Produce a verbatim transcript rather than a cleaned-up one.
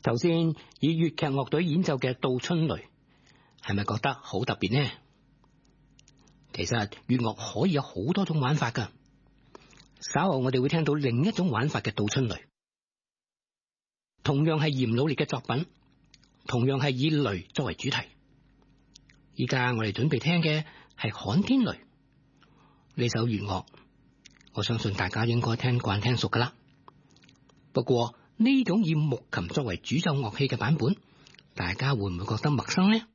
頭先以粵劇樂隊演奏嘅《杜春雷》，係咪覺得好特別呢？其實粵樂可以有好多種玩法噶，稍後我哋會聽到另一種玩法嘅《杜春雷》，同樣係嚴努力嘅作品，同樣係以雷作為主題。依家我哋準備聽嘅係《旱天雷》呢首粵樂，我相信大家應該聽慣聽熟噶啦。不過呢種以木琴作為主奏樂器嘅版本，大家會唔會覺得陌生呢？